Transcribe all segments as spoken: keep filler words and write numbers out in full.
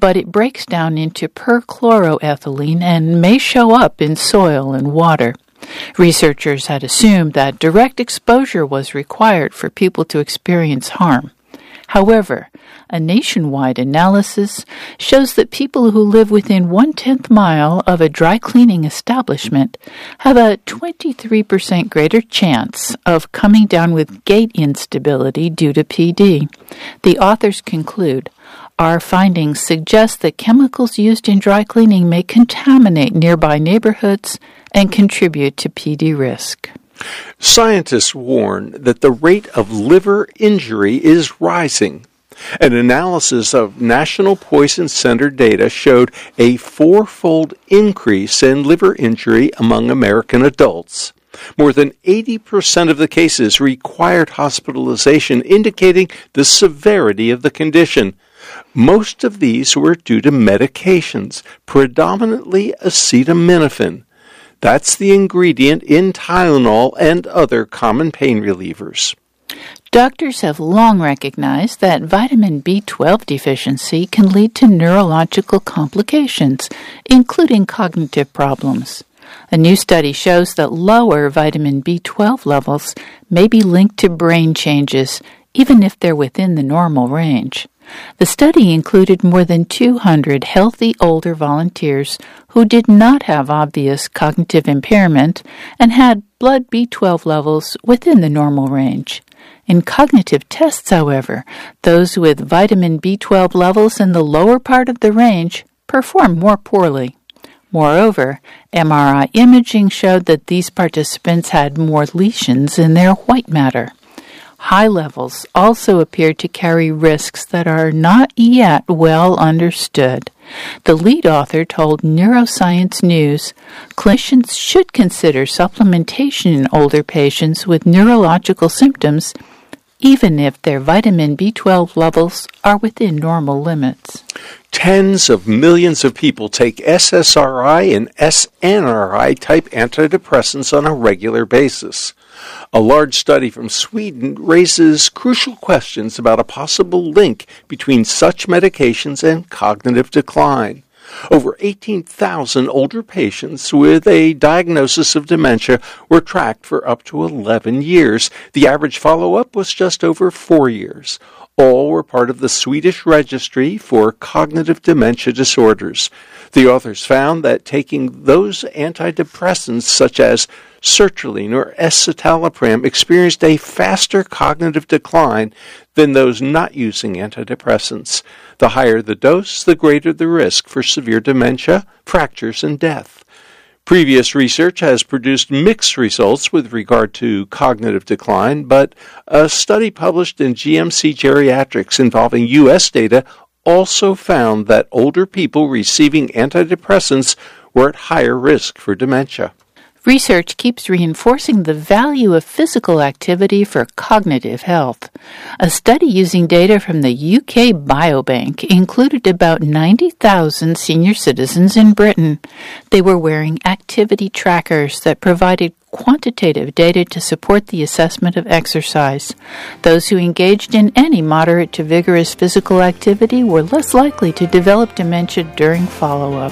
but it breaks down into perchloroethylene and may show up in soil and water. Researchers had assumed that direct exposure was required for people to experience harm. However, a nationwide analysis shows that people who live within one-tenth mile of a dry cleaning establishment have a twenty-three percent greater chance of coming down with gait instability due to P D. The authors conclude, our findings suggest that chemicals used in dry cleaning may contaminate nearby neighborhoods and contribute to P D risk. Scientists warn that the rate of liver injury is rising. An analysis of National Poison Center data showed a fourfold increase in liver injury among American adults. More than eighty percent of the cases required hospitalization, indicating the severity of the condition. Most of these were due to medications, predominantly acetaminophen. That's the ingredient in Tylenol and other common pain relievers. Doctors have long recognized that vitamin B twelve deficiency can lead to neurological complications, including cognitive problems. A new study shows that lower vitamin B twelve levels may be linked to brain changes, even if they're within the normal range. The study included more than two hundred healthy older volunteers who did not have obvious cognitive impairment and had blood B twelve levels within the normal range. In cognitive tests, however, those with vitamin B twelve levels in the lower part of the range performed more poorly. Moreover, M R I imaging showed that these participants had more lesions in their white matter. High levels also appear to carry risks that are not yet well understood. The lead author told Neuroscience News clinicians should consider supplementation in older patients with neurological symptoms, even if their vitamin B twelve levels are within normal limits. Tens of millions of people take S S R I and S N R I type antidepressants on a regular basis. A large study from Sweden raises crucial questions about a possible link between such medications and cognitive decline. Over eighteen thousand older patients with a diagnosis of dementia were tracked for up to eleven years. The average follow-up was just over four years. All were part of the Swedish Registry for Cognitive Dementia Disorders. The authors found that taking those antidepressants such as sertraline or escitalopram experienced a faster cognitive decline than those not using antidepressants. The higher the dose, the greater the risk for severe dementia, fractures, and death. Previous research has produced mixed results with regard to cognitive decline, but a study published in G M C Geriatrics involving U S data also found that older people receiving antidepressants were at higher risk for dementia. Research keeps reinforcing the value of physical activity for cognitive health. A study using data from the U K Biobank included about ninety thousand senior citizens in Britain. They were wearing activity trackers that provided quantitative data to support the assessment of exercise. Those who engaged in any moderate to vigorous physical activity were less likely to develop dementia during follow-up.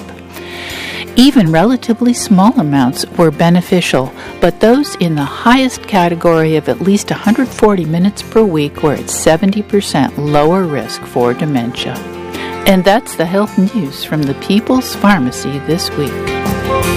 Even relatively small amounts were beneficial, but those in the highest category of at least one hundred forty minutes per week were at seventy percent lower risk for dementia. And that's the health news from the People's Pharmacy this week.